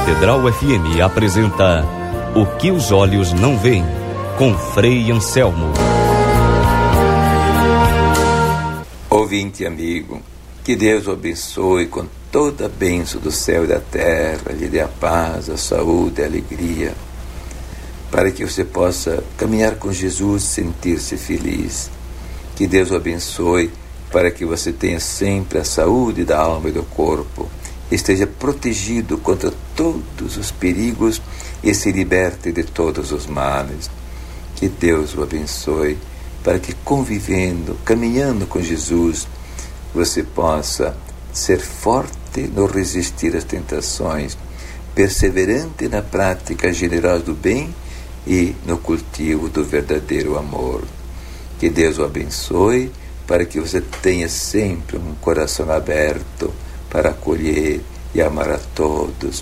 Catedral FM apresenta O que os olhos não veem, com Frei Anselmo. Ouvinte amigo, que Deus o abençoe com toda a bênção do céu e da terra, lhe dê a paz, a saúde, a alegria, para que você possa caminhar com Jesus, sentir-se feliz. Que Deus o abençoe para que você tenha sempre a saúde da alma e do corpo, esteja protegido contra todos os perigos e se liberte de todos os males. Que Deus o abençoe para que, convivendo, caminhando com Jesus, você possa ser forte no resistir às tentações, perseverante na prática generosa do bem e no cultivo do verdadeiro amor. Que Deus o abençoe para que você tenha sempre um coração aberto para acolher e amar a todos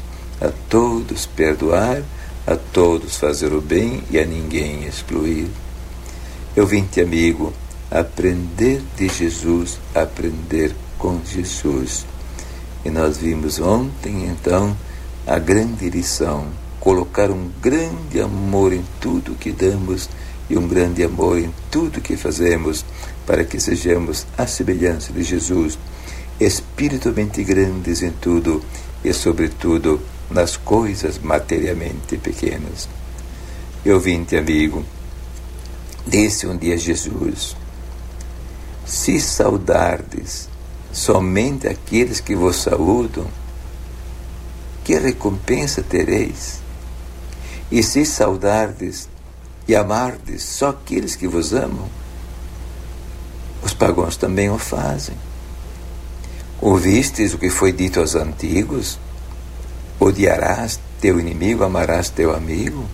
perdoar, a todos fazer o bem e a ninguém excluir. Ouvinte amigo, aprender de Jesus, aprender com Jesus. E nós vimos ontem, então, a grande lição, colocar um grande amor em tudo que damos e um grande amor em tudo que fazemos, para que sejamos a semelhança de Jesus, espiritualmente grandes em tudo e, sobretudo, nas coisas materialmente pequenas. Ouvinte amigo, disse um dia Jesus: se saudardes somente aqueles que vos saúdam, que recompensa tereis? E se saudardes e amardes só aqueles que vos amam, os pagãos também o fazem. Ouvistes o que foi dito aos antigos? Odiarás teu inimigo, amarás teu amigo?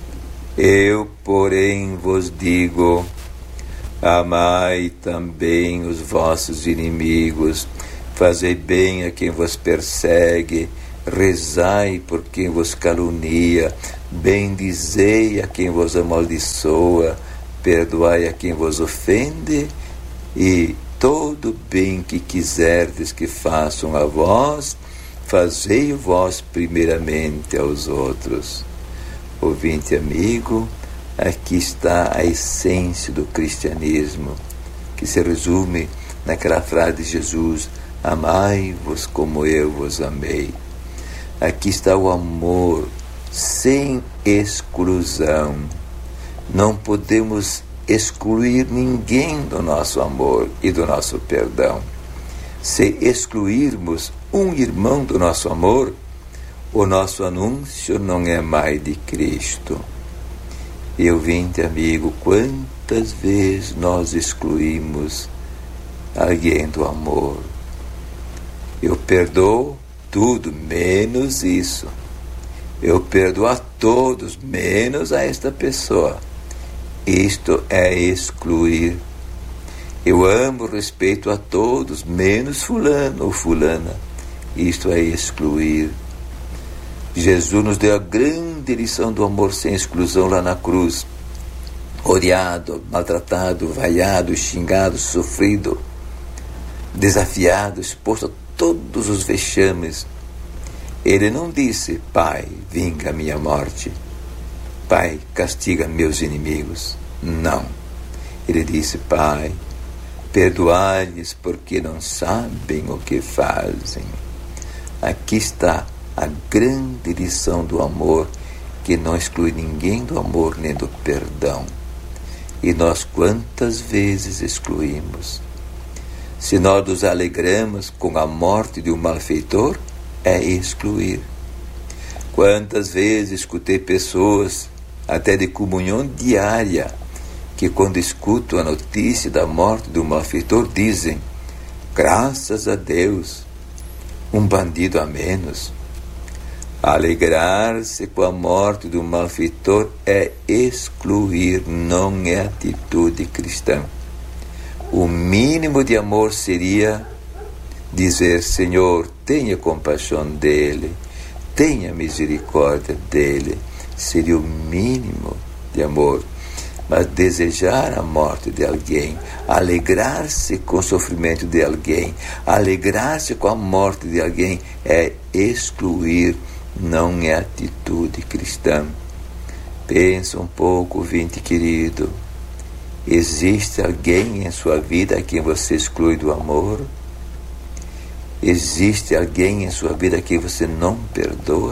Eu, porém, vos digo: amai também os vossos inimigos, fazei bem a quem vos persegue, rezai por quem vos calunia, bendizei a quem vos amaldiçoa, perdoai a quem vos ofende, e todo bem que quiserdes que façam a vós, fazei vós primeiramente aos outros. Ouvinte amigo, aqui está a essência do cristianismo, que se resume naquela frase de Jesus: amai-vos como eu vos amei. Aqui está o amor sem exclusão. Não podemos excluir ninguém do nosso amor e do nosso perdão. Se excluirmos um irmão do nosso amor, o nosso anúncio não é mais de Cristo. E ouvinte amigo, quantas vezes nós excluímos alguém do amor? Eu perdoo tudo, menos isso. Eu perdoo a todos, menos a esta pessoa. Isto é excluir. Eu amo, respeito a todos, menos fulano ou fulana. Isto é excluir. Jesus nos deu a grande lição do amor sem exclusão lá na cruz. Odiado, maltratado, vaiado, xingado, sofrido, desafiado, exposto a todos os vexames. Ele não disse: Pai, vinga a minha morte. Pai, castiga meus inimigos. Não. Ele disse: Pai, perdoai-lhes porque não sabem o que fazem. Aqui está a grande lição do amor, que não exclui ninguém do amor nem do perdão. E nós quantas vezes excluímos? Se nós nos alegramos com a morte de um malfeitor, é excluir. Quantas vezes escutei pessoas, até de comunhão diária, que quando escutam a notícia da morte de um malfeitor dizem: graças a Deus, um bandido a menos. Alegrar-se com a morte de um malfeitor é excluir, não é atitude cristã. O mínimo de amor seria dizer: Senhor, tenha compaixão dele, tenha misericórdia dele. Seria o mínimo de amor. Mas desejar a morte de alguém, alegrar-se com o sofrimento de alguém, alegrar-se com a morte de alguém, é excluir, não é atitude cristã. Pensa um pouco, ouvinte querido. Existe alguém em sua vida a quem você exclui do amor? Existe alguém em sua vida a quem você não perdoa?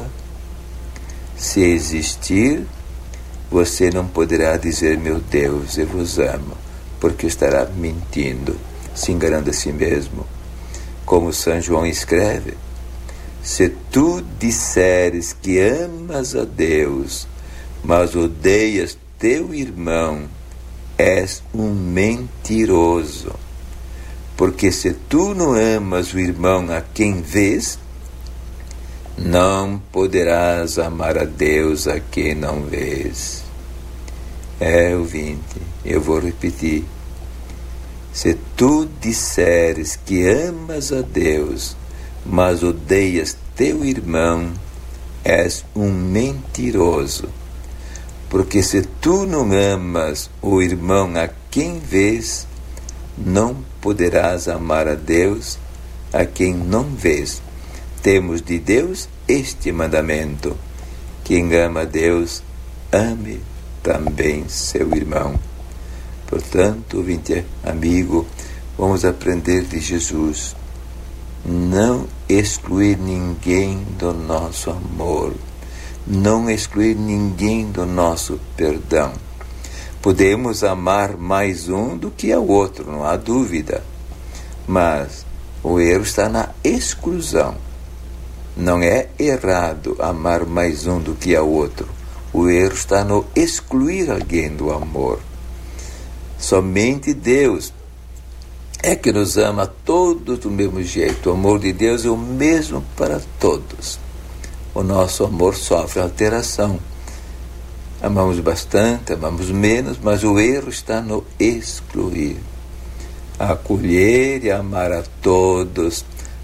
Se existir, você não poderá dizer, meu Deus, eu vos amo, porque estará mentindo, se enganando a si mesmo. Como São João escreve, se tu disseres que amas a Deus, mas odeias teu irmão, és um mentiroso. Porque se tu não amas o irmão a quem vês, não poderás amar a Deus a quem não vês. Ouvinte, eu vou repetir. Se tu disseres que amas a Deus, mas odeias teu irmão, és um mentiroso. Porque se tu não amas o irmão a quem vês, não poderás amar a Deus a quem não vês. Temos de Deus este mandamento: quem ama a Deus, ame também seu irmão. Portanto, ouvinte amigo, vamos aprender de Jesus. Não excluir ninguém do nosso amor. Não excluir ninguém do nosso perdão. Podemos amar mais um do que o outro, não há dúvida. Mas o erro está na exclusão. Não é errado amar mais um do que o outro. O erro está no excluir alguém do amor. Somente Deus é que nos ama todos do mesmo jeito. O amor de Deus é o mesmo para todos. O nosso amor sofre alteração. Amamos bastante, amamos menos, mas o erro está no excluir. Acolher e amar a todos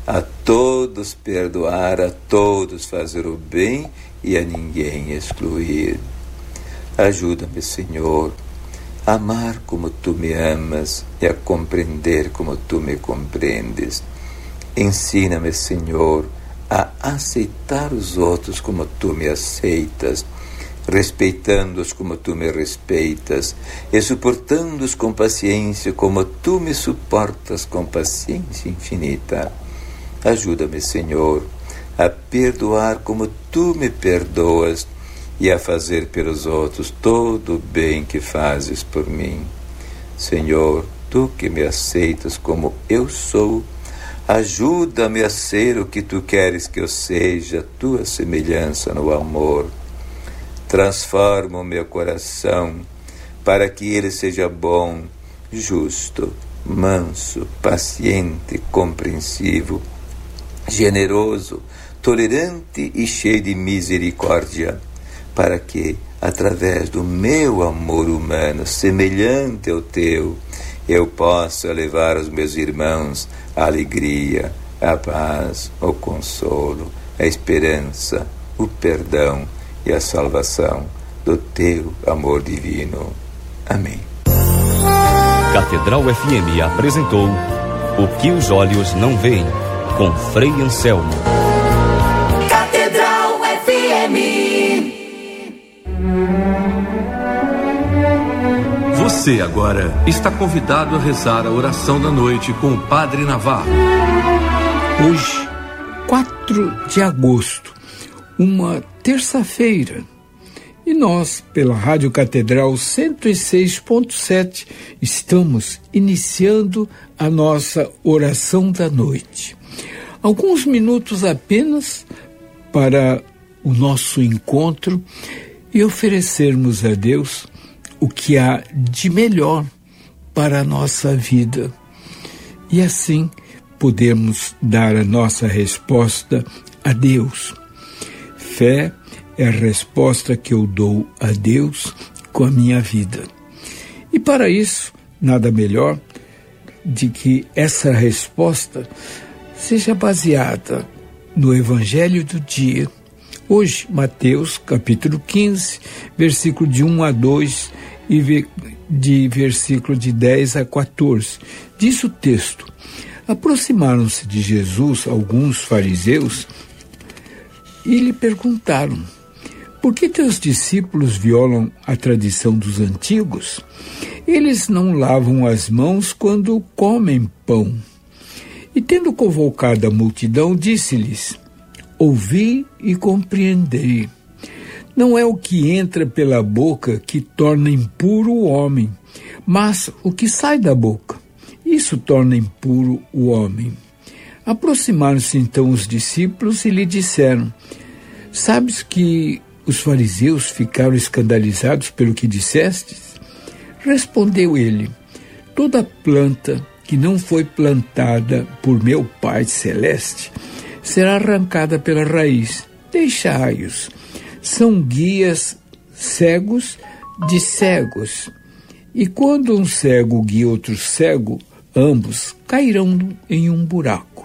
perdoar, a todos fazer o bem e a ninguém excluir. Ajuda-me, Senhor, a amar como Tu me amas e a compreender como Tu me compreendes. Ensina-me, Senhor, a aceitar os outros como Tu me aceitas, respeitando-os como Tu me respeitas e suportando-os com paciência como Tu me suportas com paciência infinita. Ajuda-me, Senhor, a perdoar como Tu me perdoas e a fazer pelos outros todo o bem que fazes por mim. Senhor, Tu que me aceitas como eu sou, ajuda-me a ser o que Tu queres que eu seja, Tua semelhança no amor. Transforma o meu coração para que ele seja bom, justo, manso, paciente, compreensivo, generoso, tolerante e cheio de misericórdia, para que, através do meu amor humano, semelhante ao Teu, eu possa levar aos meus irmãos a alegria, a paz, o consolo, a esperança, o perdão e a salvação do Teu amor divino. Amém. Catedral FM apresentou O que os olhos não veem, com Frei Anselmo. Catedral FM. Você agora está convidado a rezar a oração da noite com o Padre Navarro. Hoje, 4 de agosto, uma terça-feira, e nós, pela Rádio Catedral 106.7, estamos iniciando a nossa oração da noite. Alguns minutos apenas para o nosso encontro e oferecermos a Deus o que há de melhor para a nossa vida. E assim podemos dar a nossa resposta a Deus. Fé é a resposta que eu dou a Deus com a minha vida. E para isso, nada melhor de que essa resposta seja baseada no Evangelho do dia. Hoje, Mateus, capítulo 15, versículo de 1 a 2 e de versículo de 10 a 14. Diz o texto: aproximaram-se de Jesus alguns fariseus e lhe perguntaram: por que teus discípulos violam a tradição dos antigos? Eles não lavam as mãos quando comem pão. E tendo convocado a multidão, disse-lhes: ouvi e compreendei. Não é o que entra pela boca que torna impuro o homem, mas o que sai da boca. Isso torna impuro o homem. Aproximaram-se então os discípulos e lhe disseram: sabes que os fariseus ficaram escandalizados pelo que dissestes? Respondeu ele: toda planta que não foi plantada por meu Pai Celeste será arrancada pela raiz. Deixai-os. São guias cegos de cegos. E quando um cego guia outro cego, ambos cairão em um buraco.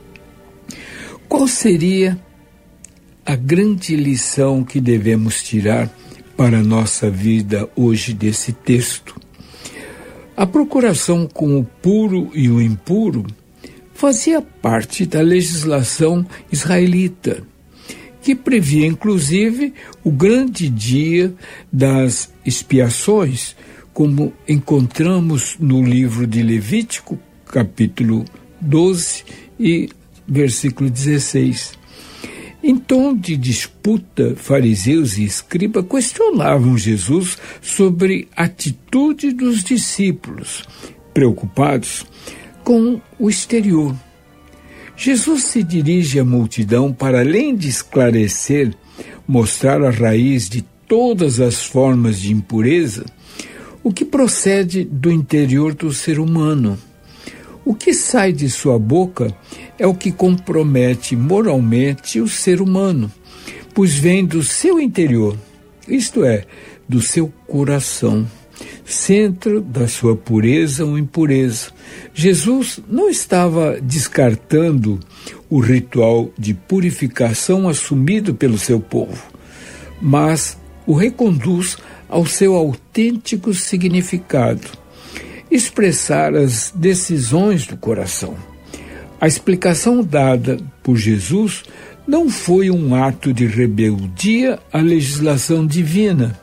Qual seria a grande lição que devemos tirar para a nossa vida hoje desse texto? A procuração com o puro e o impuro fazia parte da legislação israelita, que previa inclusive o grande dia das expiações, como encontramos no livro de Levítico, capítulo 12 e versículo 16. Em tom de disputa, fariseus e escribas questionavam Jesus sobre a atitude dos discípulos, preocupados com o exterior. Jesus se dirige à multidão para, além de esclarecer, mostrar a raiz de todas as formas de impureza, o que procede do interior do ser humano. O que sai de sua boca é o que compromete moralmente o ser humano, pois vem do seu interior, isto é, do seu coração, centro da sua pureza ou impureza. Jesus não estava descartando o ritual de purificação assumido pelo seu povo, mas o reconduz ao seu autêntico significado, expressar as decisões do coração. A explicação dada por Jesus não foi um ato de rebeldia à legislação divina,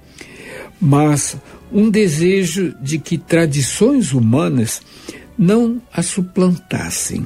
mas um desejo de que tradições humanas não a suplantassem.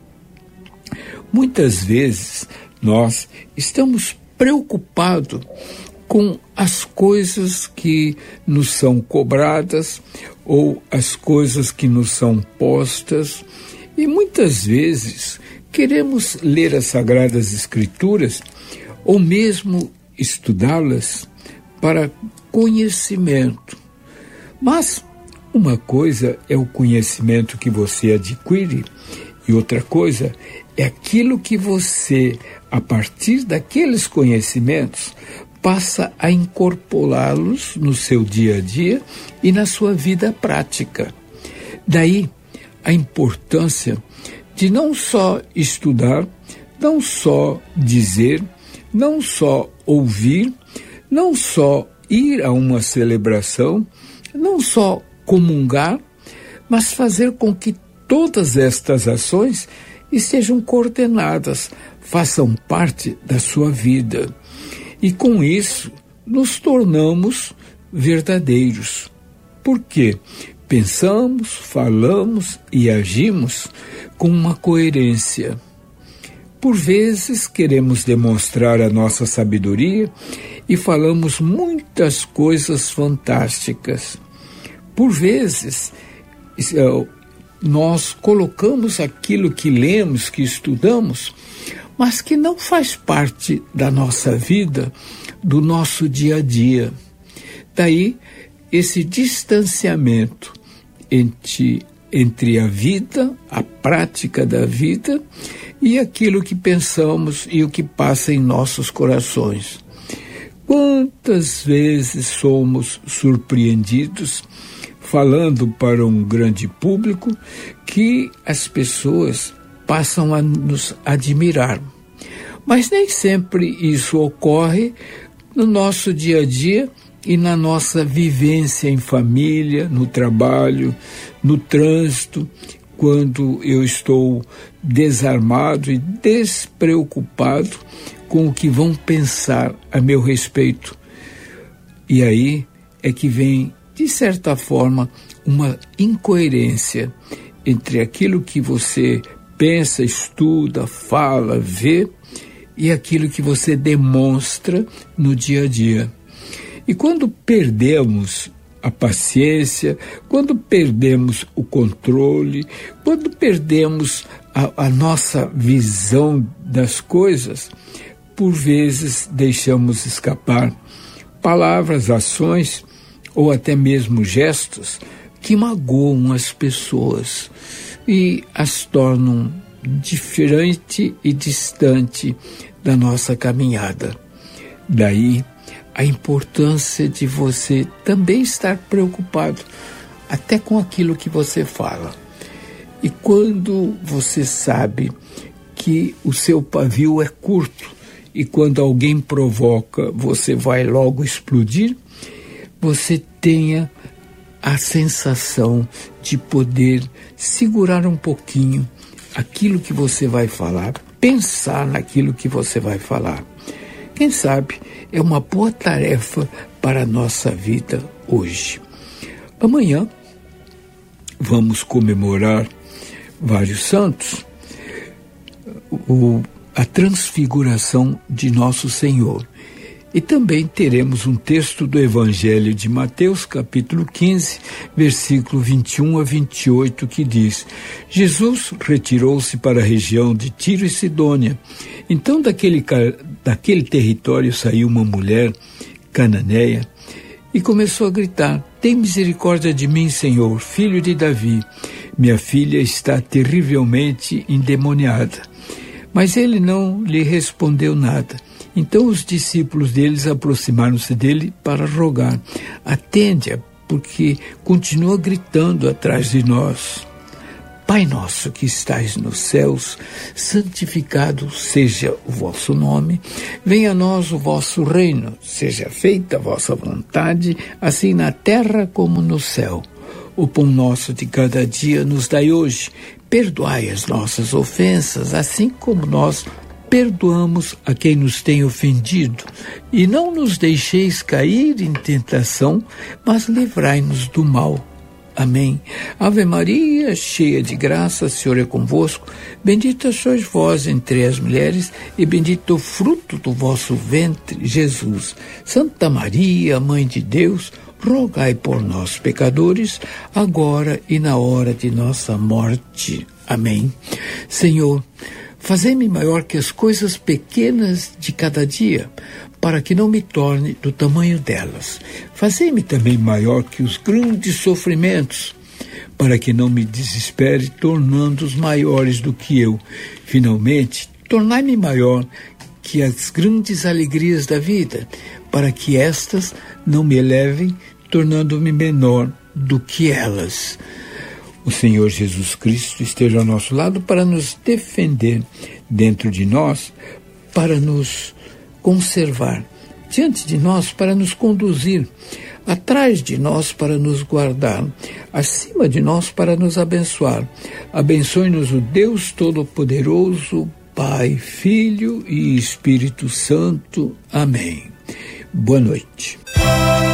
Muitas vezes nós estamos preocupados com as coisas que nos são cobradas ou as coisas que nos são postas, e muitas vezes queremos ler as Sagradas Escrituras ou mesmo estudá-las para conhecimento. Mas uma coisa é o conhecimento que você adquire e outra coisa é aquilo que você, a partir daqueles conhecimentos, passa a incorporá-los no seu dia a dia e na sua vida prática. Daí a importância de não só estudar, não só dizer, não só ouvir, não só ir a uma celebração, não só comungar, mas fazer com que todas estas ações estejam coordenadas, façam parte da sua vida. E com isso nos tornamos verdadeiros. Por quê? Pensamos, falamos e agimos com uma coerência. Por vezes queremos demonstrar a nossa sabedoria e falamos muitas coisas fantásticas. Por vezes nós colocamos aquilo que lemos, que estudamos, mas que não faz parte da nossa vida, do nosso dia a dia. Daí esse distanciamento entre a vida, a prática da vida, e aquilo que pensamos e o que passa em nossos corações. Quantas vezes somos surpreendidos falando para um grande público que as pessoas passam a nos admirar. Mas nem sempre isso ocorre no nosso dia a dia e na nossa vivência em família, no trabalho, no trânsito, quando eu estou desarmado e despreocupado com o que vão pensar a meu respeito. E aí é que vem, de certa forma, uma incoerência entre aquilo que você pensa, estuda, fala, vê e aquilo que você demonstra no dia a dia. E quando perdemos a paciência, quando perdemos o controle, quando perdemos a nossa visão das coisas, por vezes deixamos escapar palavras, ações ou até mesmo gestos que magoam as pessoas e as tornam diferente e distante da nossa caminhada. Daí a importância de você também estar preocupado até com aquilo que você fala. E quando você sabe que o seu pavio é curto e quando alguém provoca, você vai logo explodir, você tenha a sensação de poder segurar um pouquinho aquilo que você vai falar, pensar naquilo que você vai falar. Quem sabe é uma boa tarefa para a nossa vida hoje. Amanhã vamos comemorar vários santos, a transfiguração de Nosso Senhor. E também teremos um texto do Evangelho de Mateus, capítulo 15, versículo 21 a 28, que diz: Jesus retirou-se para a região de Tiro e Sidônia. Então daquele território saiu uma mulher cananeia e começou a gritar: tem misericórdia de mim, Senhor, filho de Davi. Minha filha está terrivelmente endemoniada. Mas ele não lhe respondeu nada. Então os discípulos deles aproximaram-se dele para rogar: atende-a, porque continua gritando atrás de nós. Pai nosso que estais nos céus, santificado seja o vosso nome, venha a nós o vosso reino, seja feita a vossa vontade, assim na terra como no céu. O pão nosso de cada dia nos dai hoje, perdoai as nossas ofensas, assim como nós perdoamos a quem nos tem ofendido, e não nos deixeis cair em tentação, mas livrai-nos do mal. Amém. Ave Maria, cheia de graça, o Senhor é convosco. Bendita sois vós entre as mulheres, e bendito o fruto do vosso ventre, Jesus. Santa Maria, Mãe de Deus, rogai por nós, pecadores, agora e na hora de nossa morte. Amém. Senhor, fazei-me maior que as coisas pequenas de cada dia, para que não me torne do tamanho delas. Fazei-me também maior que os grandes sofrimentos, para que não me desespere, tornando-os maiores do que eu. Finalmente, tornai-me maior que as grandes alegrias da vida, para que estas não me elevem, tornando-me menor do que elas. O Senhor Jesus Cristo esteja ao nosso lado para nos defender, dentro de nós para nos conservar, diante de nós para nos conduzir, atrás de nós para nos guardar, acima de nós para nos abençoar. Abençoe-nos o Deus Todo-Poderoso, Pai, Filho e Espírito Santo. Amém. Boa noite.